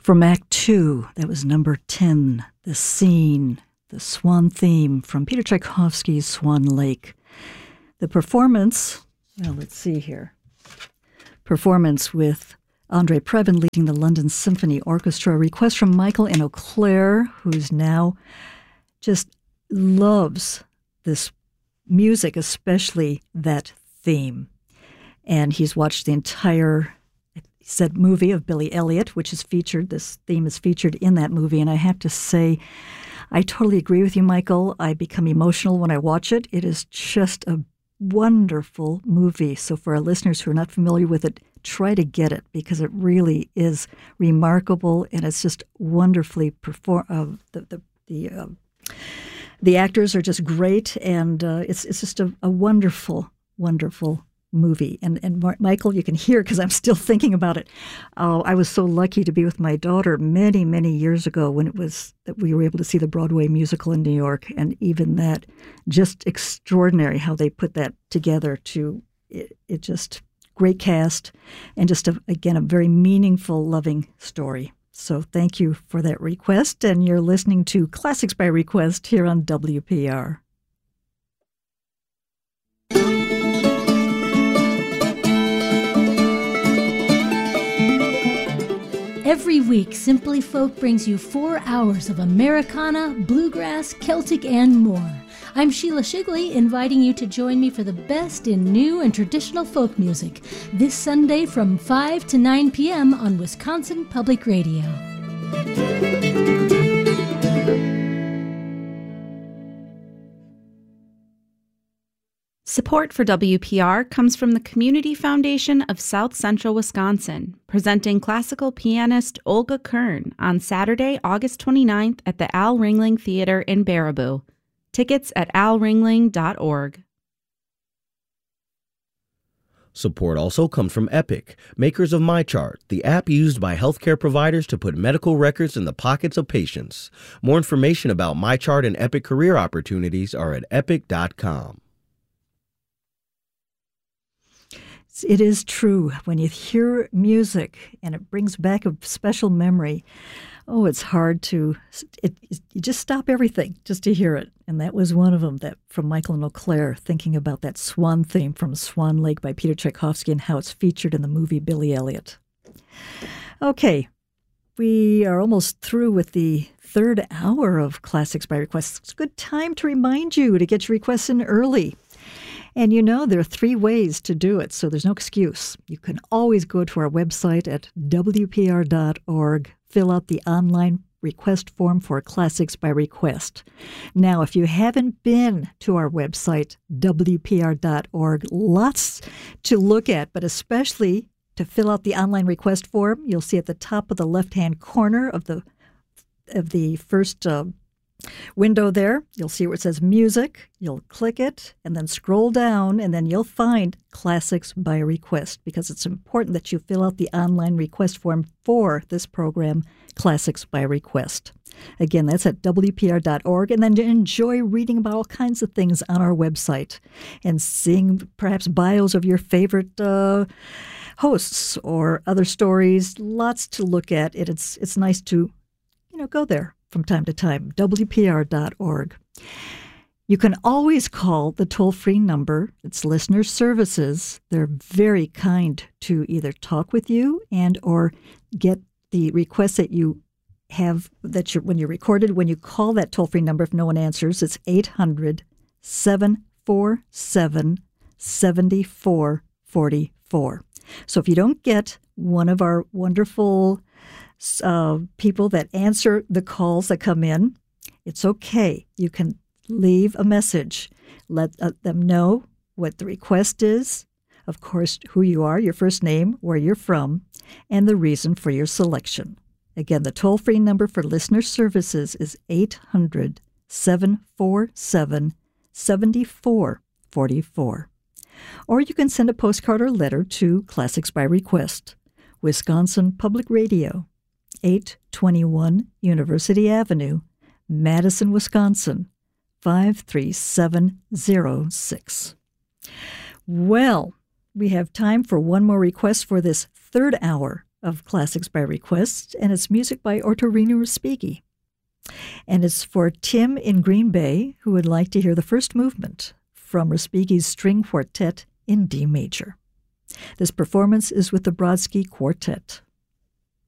From Act 2, that was number 10, The Scene, the Swan theme from Peter Tchaikovsky's Swan Lake. The performance, well, let's see here. Performance with Andre Previn leading the London Symphony Orchestra. Request from Michael in Eau Claire, who's now just loves this music, especially that theme. And he's watched the entire said movie of Billy Elliot, which is featured. This theme is featured in that movie. And I have to say, I totally agree with you, Michael. I become emotional when I watch it. It is just a wonderful movie. So for our listeners who are not familiar with it, try to get it because it really is remarkable and it's just wonderfully performed. The actors are just great, and it's just a wonderful, wonderful movie. And Michael, you can hear because I'm still thinking about it. I was so lucky to be with my daughter many, many years ago when it was that we were able to see the Broadway musical in New York, and even that, just extraordinary how they put that together. It just great cast, and just again a very meaningful, loving story. So thank you for that request, and you're listening to Classics by Request here on WPR. Every week, Simply Folk brings you 4 hours of Americana, bluegrass, Celtic, and more. I'm Sheila Shigley, inviting you to join me for the best in new and traditional folk music this Sunday from 5 to 9 p.m. on Wisconsin Public Radio. Support for WPR comes from the Community Foundation of South Central Wisconsin, presenting classical pianist Olga Kern on Saturday, August 29th at the Al Ringling Theater in Baraboo. Tickets at alringling.org. Support also comes from Epic, makers of MyChart, the app used by healthcare providers to put medical records in the pockets of patients. More information about MyChart and Epic career opportunities are at epic.com. It is true. When you hear music and it brings back a special memory, it's hard to, you just stop everything just to hear it. And that was one of them, that from Michael and Eau Claire, thinking about that Swan theme from Swan Lake by Peter Tchaikovsky and how it's featured in the movie Billy Elliot. Okay, we are almost through with the third hour of Classics by Request. It's a good time to remind you to get your requests in early. And there are 3 ways to do it, so there's no excuse. You can always go to our website at WPR.org, fill out the online request form for Classics by Request. Now, if you haven't been to our website, WPR.org, lots to look at, but especially to fill out the online request form, you'll see at the top of the left-hand corner of the first window there, you'll see where it says Music. You'll click it and then scroll down, and then you'll find Classics by Request, because it's important that you fill out the online request form for this program, Classics by Request. Again, that's at WPR.org, and then enjoy reading about all kinds of things on our website and seeing perhaps bios of your favorite hosts or other stories. Lots to look at. It's nice to go there from time to time, WPR.org. You can always call the toll-free number. It's Listener Services. They're very kind to either talk with you and or get the requests that you have when you're recorded. When you call that toll-free number, if no one answers, it's 800-747-7444. So if you don't get one of our wonderful people that answer the calls that come in, it's okay. You can leave a message. Let them know what the request is, of course, who you are, your first name, where you're from, and the reason for your selection. Again, the toll-free number for Listener Services is 800-747-7444. Or you can send a postcard or letter to Classics by Request, Wisconsin Public Radio, 821 University Avenue, Madison, Wisconsin, 53706. Well, we have time for one more request for this third hour of Classics by Request, and it's music by Ottorino Respighi. And it's for Tim in Green Bay, who would like to hear the first movement from Respighi's String Quartet in D major. This performance is with the Brodsky Quartet.